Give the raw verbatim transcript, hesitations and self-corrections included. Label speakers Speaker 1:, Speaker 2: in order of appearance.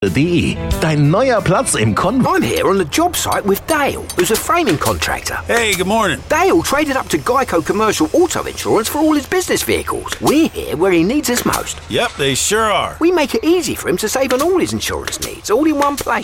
Speaker 1: De. Dein neuer Platz im Konvoi.
Speaker 2: I'm here on the job site with Dale, who's a framing contractor.
Speaker 3: Hey, good morning.
Speaker 2: Dale traded up to Geico Commercial Auto Insurance for all his business vehicles. We're here where he needs us most.
Speaker 3: Yep, they sure are.
Speaker 2: We make it easy for him to save on all his insurance needs, all in one place.